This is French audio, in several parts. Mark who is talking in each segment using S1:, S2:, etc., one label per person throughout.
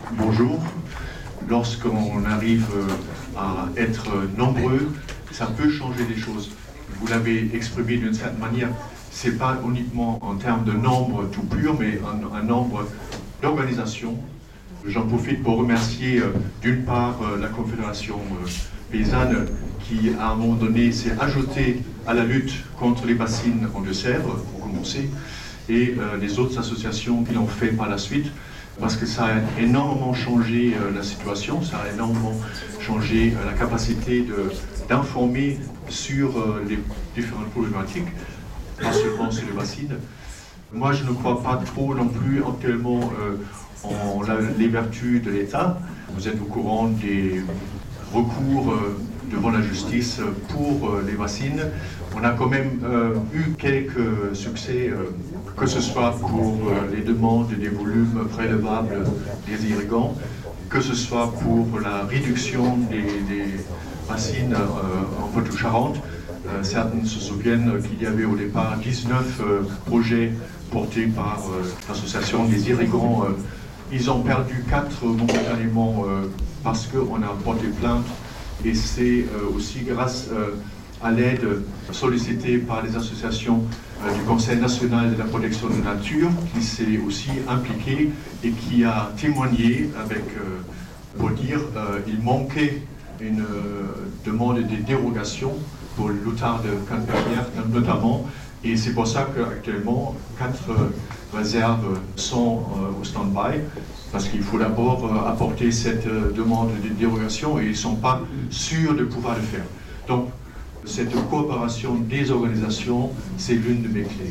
S1: Bonjour. Lorsqu'on arrive à être nombreux, ça peut changer les choses. Vous l'avez exprimé d'une certaine manière. Ce n'est pas uniquement en termes de nombre tout pur, mais un nombre d'organisations. J'en profite pour remercier d'une part la Confédération paysanne qui, à un moment donné, s'est ajoutée à la lutte contre les bassines en Deux-Sèvres, pour commencer, et les autres associations qui l'ont fait par la suite, parce que ça a énormément changé la situation, ça a énormément changé la capacité d'informer sur les différentes problématiques, pas seulement sur les bassines. Moi, je ne crois pas trop non plus actuellement en les vertus de l'État. Vous êtes au courant des recours devant la justice pour les bassines. On a quand même eu quelques succès, que ce soit pour les demandes des volumes prélevables des irrigants, que ce soit pour la réduction des bassines en Poitou-Charentes. Certains se souviennent qu'il y avait au départ 19 projets portés par l'association des irrigants. Ils ont perdu 4 momentanément parce qu'on a porté plainte, et c'est aussi grâce à l'aide sollicitée par les associations du Conseil national de la protection de la nature qui s'est aussi impliqué et qui a témoigné avec, pour dire, il manquait une demande de dérogation pour l'outarde cannebernière notamment, et c'est pour ça qu'actuellement 4 réserves sont au stand-by, parce qu'il faut d'abord apporter cette demande de dérogation et ils ne sont pas sûrs de pouvoir le faire. Donc cette coopération des organisations, c'est l'une de mes clés.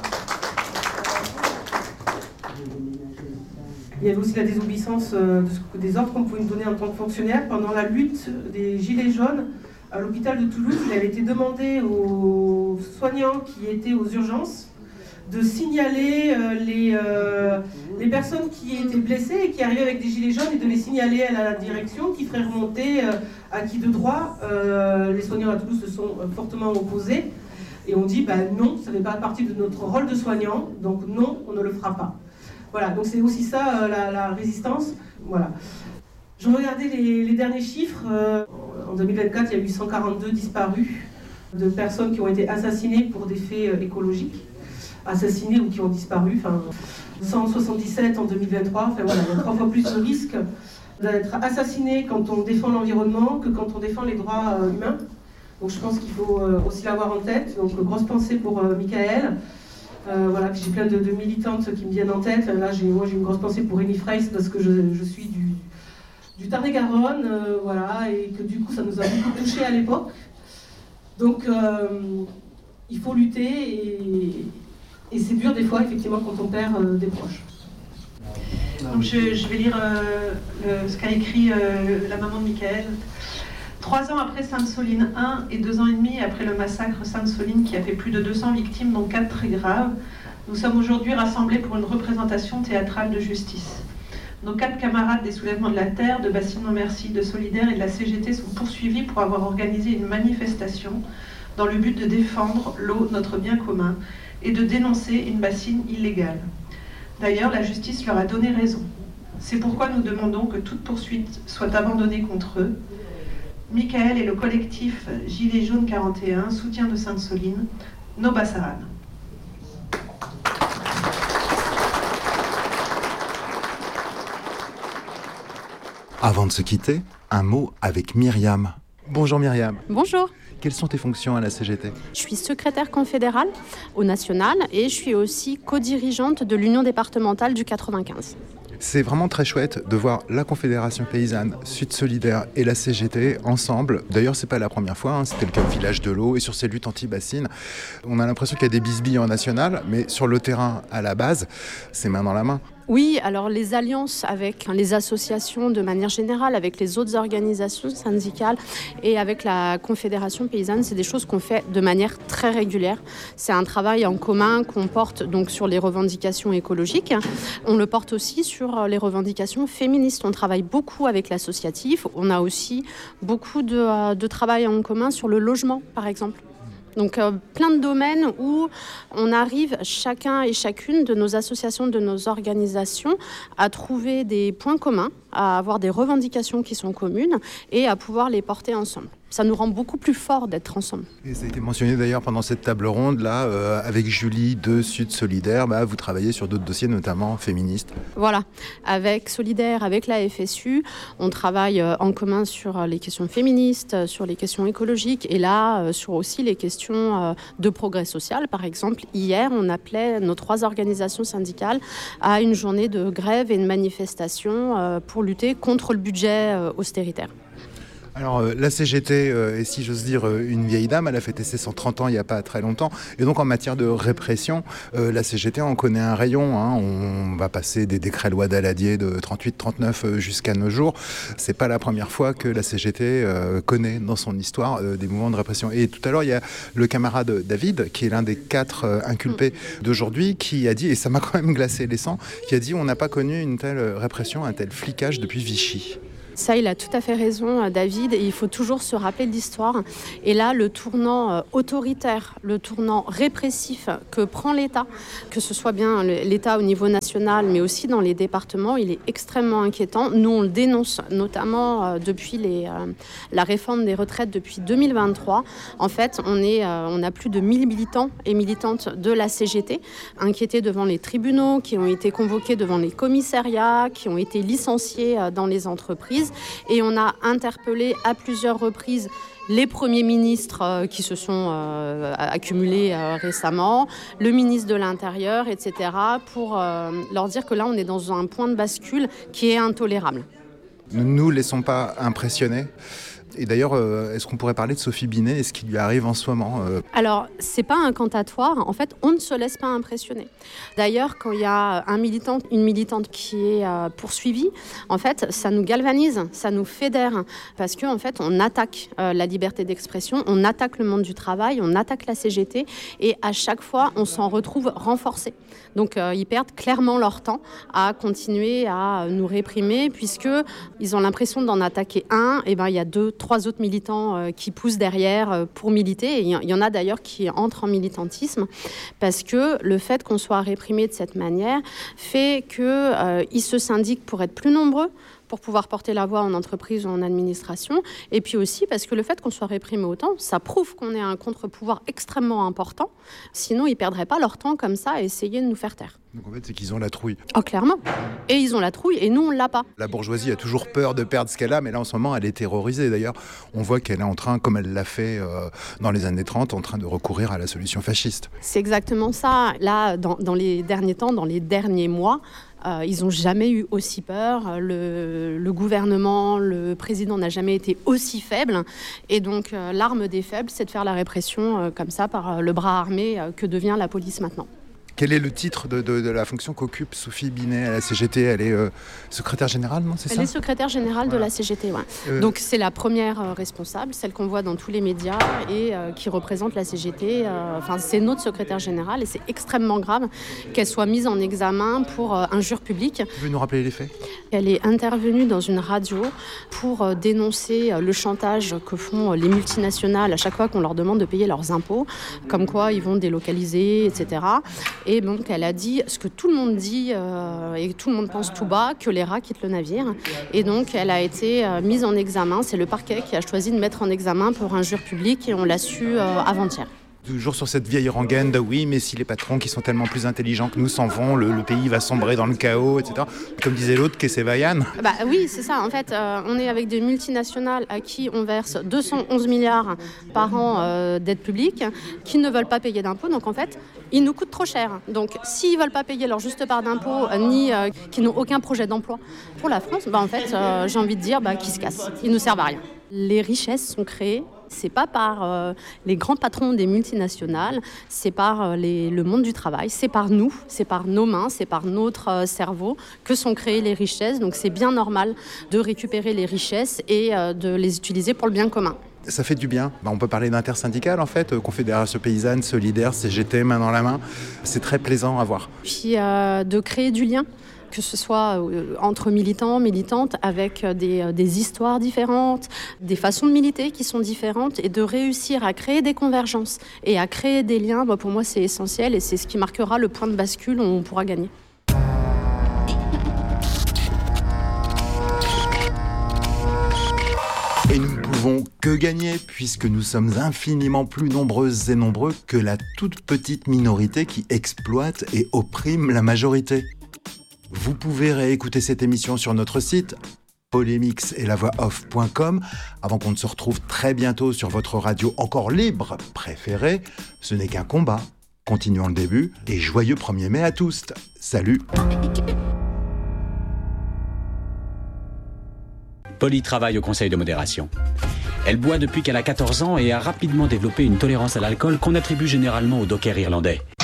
S2: Il y avait aussi la désobéissance des ordres qu'on pouvait nous donner en tant que fonctionnaire. Pendant la lutte des Gilets jaunes, à l'hôpital de Toulouse, il avait été demandé aux soignants qui étaient aux urgences de signaler les personnes qui étaient blessées et qui arrivaient avec des gilets jaunes et de les signaler à la direction qui ferait remonter à qui de droit. Les soignants à Toulouse se sont fortement opposés et ont dit non, ça ne fait pas partie de notre rôle de soignant, donc non, on ne le fera pas. Voilà, donc c'est aussi ça la résistance. Voilà. Je regardais les derniers chiffres. En 2024, il y a eu 142 disparus de personnes qui ont été assassinées pour des faits écologiques. Assassinés ou qui ont disparu, 177 en 2023, voilà, il y a 3 fois plus de risques d'être assassiné quand on défend l'environnement que quand on défend les droits humains. Donc je pense qu'il faut aussi l'avoir en tête. Donc grosse pensée pour Michael. Voilà, puis j'ai plein de militantes qui me viennent en tête. Là, j'ai une grosse pensée pour Rémi Freis parce que je suis du Tarn-et-Garonne, voilà, et que du coup ça nous a beaucoup touchés à l'époque. Donc il faut lutter et c'est dur des fois, effectivement, quand on perd des proches.
S3: Donc je vais lire ce qu'a écrit la maman de Michael. 3 ans après Sainte-Soline 1 et 2 ans et demi après le massacre Sainte-Soline qui a fait plus de 200 victimes, dont 4 très graves, nous sommes aujourd'hui rassemblés pour une représentation théâtrale de justice. Nos 4 camarades des Soulèvements de la Terre, de Bassines Non Merci, de Solidaires et de la CGT sont poursuivis pour avoir organisé une manifestation dans le but de défendre l'eau, notre bien commun, et de dénoncer une bassine illégale. D'ailleurs, la justice leur a donné raison. C'est pourquoi nous demandons que toute poursuite soit abandonnée contre eux. Michael et le collectif Gilets jaunes 41, soutien de Sainte-Soline, No Bassaran.
S4: Avant de se quitter, un mot avec Myriam. Bonjour Myriam.
S5: Bonjour.
S4: Quelles sont tes fonctions à la CGT ?
S5: Je suis secrétaire confédérale au national et je suis aussi co-dirigeante de l'Union départementale du 95.
S4: C'est vraiment très chouette de voir la Confédération paysanne, Sud Solidaire et la CGT ensemble. D'ailleurs, c'est pas la première fois, c'était le cas au Village de l'eau et sur ces luttes anti-bassines. On a l'impression qu'il y a des bisbilles en national, mais sur le terrain, à la base, c'est main dans la main.
S5: Oui, alors les alliances avec les associations de manière générale, avec les autres organisations syndicales et avec la Confédération paysanne, c'est des choses qu'on fait de manière très régulière. C'est un travail en commun qu'on porte donc sur les revendications écologiques. On le porte aussi sur les revendications féministes. On travaille beaucoup avec l'associatif. On a aussi beaucoup de travail en commun sur le logement, par exemple. Donc plein de domaines où on arrive chacun et chacune de nos associations, de nos organisations à trouver des points communs, à avoir des revendications qui sont communes et à pouvoir les porter ensemble. Ça nous rend beaucoup plus forts d'être ensemble.
S4: Et ça a été mentionné d'ailleurs pendant cette table ronde, là, avec Julie de Sud Solidaire, vous travaillez sur d'autres dossiers, notamment féministes.
S5: Voilà, avec Solidaire, avec la FSU, on travaille en commun sur les questions féministes, sur les questions écologiques et là, sur aussi les questions de progrès social. Par exemple, hier, on appelait nos 3 organisations syndicales à une journée de grève et de manifestation pour lutter contre le budget austéritaire.
S4: Alors la CGT est, si j'ose dire, une vieille dame, elle a fêté ses 130 ans il n'y a pas très longtemps, et donc en matière de répression, la CGT en connaît un rayon, hein. On va passer des décrets loi Daladier de 38-39 jusqu'à nos jours. C'est pas la première fois que la CGT connaît dans son histoire des mouvements de répression. Et tout à l'heure, il y a le camarade David, qui est l'un des 4 inculpés d'aujourd'hui, qui a dit, et ça m'a quand même glacé les sangs, qui a dit on n'a pas connu une telle répression, un tel flicage depuis Vichy.
S5: Ça, il a tout à fait raison, David. Et il faut toujours se rappeler de l'histoire. Et là, le tournant autoritaire, le tournant répressif que prend l'État, que ce soit bien l'État au niveau national, mais aussi dans les départements, il est extrêmement inquiétant. Nous, on le dénonce, notamment depuis la réforme des retraites depuis 2023. En fait, on a plus de 1000 militants et militantes de la CGT inquiétés devant les tribunaux, qui ont été convoqués devant les commissariats, qui ont été licenciés dans les entreprises. Et on a interpellé à plusieurs reprises les premiers ministres qui se sont accumulés récemment, le ministre de l'Intérieur, etc., pour leur dire que là, on est dans un point de bascule qui est intolérable.
S4: Ne nous laissons pas impressionner. Et d'ailleurs, est-ce qu'on pourrait parler de Sophie Binet et ce qui lui arrive en ce moment
S5: Alors, c'est pas incantatoire. En fait, on ne se laisse pas impressionner. D'ailleurs, quand il y a un militant, une militante qui est poursuivie, en fait, ça nous galvanise, ça nous fédère. Parce qu'en fait, on attaque la liberté d'expression, on attaque le monde du travail, on attaque la CGT. Et à chaque fois, on s'en retrouve renforcé. Donc, ils perdent clairement leur temps à continuer à nous réprimer, puisqu'ils ont l'impression d'en attaquer un. Et ben, il y a 2-3 autres militants qui poussent derrière pour militer. Et il y en a d'ailleurs qui entrent en militantisme parce que le fait qu'on soit réprimé de cette manière fait qu'ils se syndiquent pour être plus nombreux, pour pouvoir porter la voix en entreprise ou en administration. Et puis aussi parce que le fait qu'on soit réprimé autant, ça prouve qu'on est un contre-pouvoir extrêmement important. Sinon, ils ne perdraient pas leur temps comme ça à essayer de nous faire taire.
S4: Donc en fait, c'est qu'ils ont la trouille.
S5: Oh, clairement. Et ils ont la trouille et nous, on ne l'a pas.
S4: La bourgeoisie a toujours peur de perdre ce qu'elle a, mais là, en ce moment, elle est terrorisée. D'ailleurs, on voit qu'elle est en train, comme elle l'a fait dans les années 30, en train de recourir à la solution fasciste.
S5: C'est exactement ça. Là, dans les derniers temps, dans les derniers mois, ils n'ont jamais eu aussi peur. Le gouvernement, le président n'a jamais été aussi faible. Et donc, l'arme des faibles, c'est de faire la répression comme ça, par le bras armé que devient la police maintenant.
S4: Quel est le titre de la fonction qu'occupe Sophie Binet à la CGT ? Elle est secrétaire générale, non ? C'est ça ?
S5: Elle est secrétaire générale de la CGT, ouais. Donc c'est la première responsable, celle qu'on voit dans tous les médias et qui représente la CGT. C'est notre secrétaire générale et c'est extrêmement grave qu'elle soit mise en examen pour injure publique.
S4: Vous pouvez nous rappeler les faits ?
S5: Elle est intervenue dans une radio pour dénoncer le chantage que font les multinationales à chaque fois qu'on leur demande de payer leurs impôts, comme quoi ils vont délocaliser, etc. Et donc, elle a dit ce que tout le monde dit et tout le monde pense tout bas, que les rats quittent le navire. Et donc, elle a été mise en examen. C'est le parquet qui a choisi de mettre en examen pour injure publique et on l'a su avant-hier.
S4: Toujours sur cette vieille rengaine de oui, mais si les patrons qui sont tellement plus intelligents que nous s'en vont, le pays va sombrer dans le chaos, etc. Comme disait l'autre, Kessevayan.
S5: Oui, c'est ça. En fait, on est avec des multinationales à qui on verse 211 milliards par an d'aide publique, qui ne veulent pas payer d'impôts. Donc en fait, ils nous coûtent trop cher. Donc s'ils ne veulent pas payer leur juste part d'impôts, ni qui n'ont aucun projet d'emploi pour la France, en fait, j'ai envie de dire qu'ils se cassent. Ils ne nous servent à rien. Les richesses sont créées. C'est pas par les grands patrons des multinationales, c'est par le monde du travail, c'est par nous, c'est par nos mains, c'est par notre cerveau que sont créées les richesses. Donc c'est bien normal de récupérer les richesses et de les utiliser pour le bien commun.
S4: Ça fait du bien. On peut parler d'intersyndicale en fait, Confédération Paysanne, Solidaire, CGT, main dans la main. C'est très plaisant à voir.
S5: Puis de créer du lien que ce soit entre militants, militantes, avec des histoires différentes, des façons de militer qui sont différentes, et de réussir à créer des convergences et à créer des liens, pour moi c'est essentiel et c'est ce qui marquera le point de bascule où on pourra gagner.
S4: Et nous ne pouvons que gagner puisque nous sommes infiniment plus nombreuses et nombreux que la toute petite minorité qui exploite et opprime la majorité. Vous pouvez réécouter cette émission sur notre site polémix et lavoixoff.com avant qu'on ne se retrouve très bientôt sur votre radio encore libre préférée. Ce n'est qu'un combat. Continuons le début et joyeux 1er mai à tous. Salut.
S6: Polly travaille au conseil de modération. Elle boit depuis qu'elle a 14 ans et a rapidement développé une tolérance à l'alcool qu'on attribue généralement aux dockers irlandais.